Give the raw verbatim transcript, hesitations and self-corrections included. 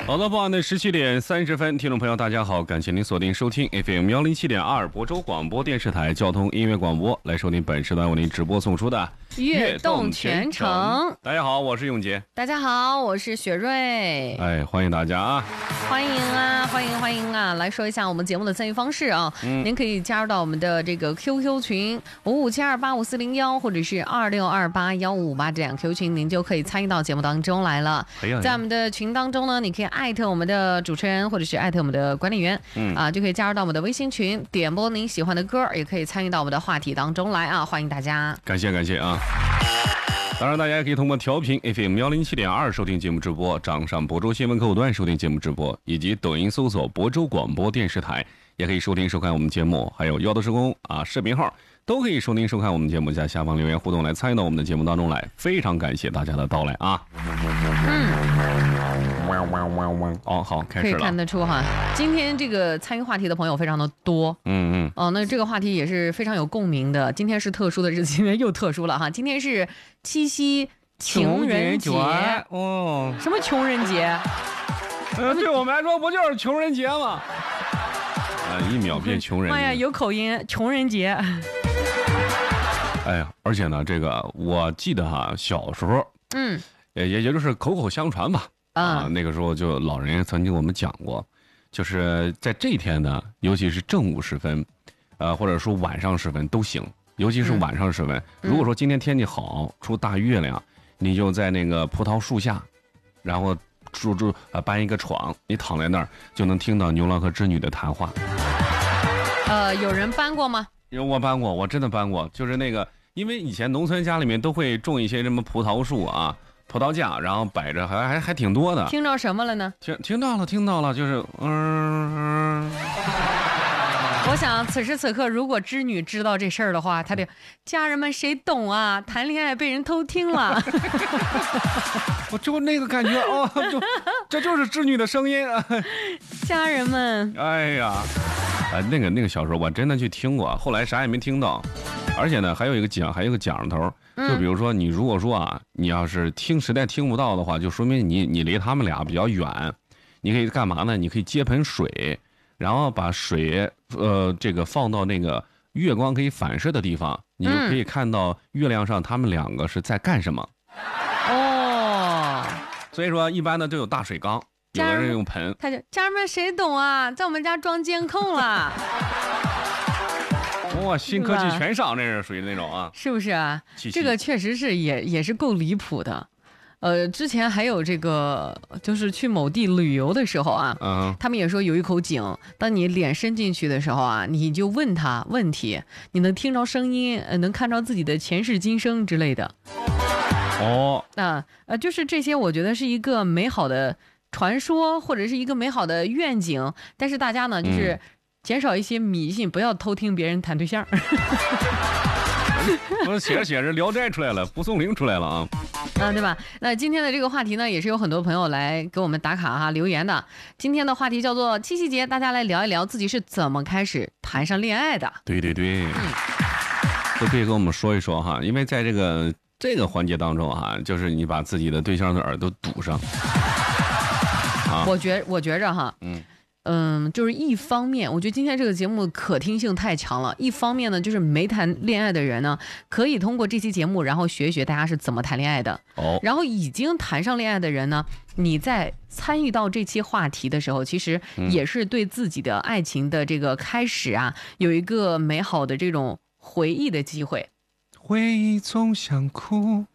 好的，傍晚的十七点三十分，听众朋友大家好，感谢您锁定收听 F M 幺零七点二亳州广播电视台交通音乐广播，来收听本时段为您直播送出的悦动全程。 大家好，我是永杰。 大家好，我是雪瑞。 哎，欢迎大家啊！ 欢迎啊，欢迎欢迎啊！来说一下我们节目的参与方式啊，嗯、您可以加入到我们的这个 Q Q 群五五七二八五四零幺，或者是二六二八幺五五八这样 Q Q 群，您就可以参与到节目当中来了。 哎呀， 在我们的群当中呢，你可以艾特我们的主持人，或者是艾特我们的管理员，嗯啊，就可以加入到我们的微信群，点播您喜欢的歌，也可以参与到我们的话题当中来啊！欢迎大家， 感谢感谢啊！当然，大家也可以通过调频 F M 幺零七点二收听节目直播，掌上亳州新闻客户端收听节目直播，以及抖音搜索亳州广播电视台，也可以收听收看我们节目，还有幺的施工啊视频号都可以收听收看我们节目，在下方留言互动来参与到我们的节目当中来，非常感谢大家的到来啊！嗯。哦，好，开始了。 可以看得出哈，今天这个参与话题的朋友非常的多。 嗯嗯。 哦，那这个话题也是非常有共鸣的。今天是特殊的日子，今天又特殊了哈。今天是七夕情人节。 哦。 什么穷人节？ 呃，对我们来说不就是穷人节吗？呃，一秒变穷人。 妈呀，有口音，穷人节。 哎呀，而且呢，这个我记得哈，小时候，嗯，也也也就是口口相传吧。啊，那个时候就老人曾经我们讲过，就是在这一天呢，尤其是正午时分，呃，或者说晚上时分都行，尤其是晚上时分。嗯、如果说今天天气好，出大月亮，你就在那个葡萄树下，然后住住呃搬一个床，你躺在那儿就能听到牛郎和织女的谈话。 呃，有人搬过吗？ 我搬过，我真的搬过，就是那个，因为以前农村家里面都会种一些什么葡萄树啊。葡萄架，然后摆着，还还还挺多的。 听到什么了呢？ 听听到了，听到了，就是嗯嗯。 我想此时此刻，如果织女知道这事儿的话，她得家人们谁懂啊？谈恋爱被人偷听了。 我就那个感觉哦，就这就是织女的声音啊。 家人们， 哎呀，啊，那个那个小时候我真的去听过，后来啥也没听到。而且呢，还有一个讲，还有一个讲头，就比如说你如果说啊，你要是听实在听不到的话，就说明你你离他们俩比较远，你可以干嘛呢？你可以接盆水，然后把水呃这个放到那个月光可以反射的地方，你就可以看到月亮上他们两个是在干什么。 哦， 所以说一般的都有大水缸，有的人用盆。 他就家人们谁懂啊？在我们家装监控了。 哇，新科技全上，这是属于那种啊， 是不是啊？这个确实是也也是够离谱的。呃，之前还有这个，就是去某地旅游的时候啊，嗯，他们也说有一口井，当你脸伸进去的时候啊，你就问他问题，你能听着声音，呃，能看着自己的前世今生之类的。 哦， 那呃，就是这些，我觉得是一个美好的传说，或者是一个美好的愿景，但是大家呢，就是。嗯减少一些迷信，不要偷听别人谈对象。 我写着写着《聊斋》出来了，蒲松龄出来了啊， 啊，对吧？那今天的这个话题呢，也是有很多朋友来给我们打卡哈留言的。今天的话题叫做七夕节，大家来聊一聊自己是怎么开始谈上恋爱的。 对对对，嗯、都可以跟我们说一说哈，因为在这个这个环节当中哈，就是你把自己的对象的耳朵堵上。 啊、我觉我觉着哈，嗯。嗯，就是一方面，我觉得今天这个节目可听性太强了。一方面呢，就是没谈恋爱的人呢，可以通过这期节目，然后学一学大家是怎么谈恋爱的。哦。然后已经谈上恋爱的人呢，你在参与到这期话题的时候，其实也是对自己的爱情的这个开始啊，有一个美好的这种回忆的机会。 回忆总想哭，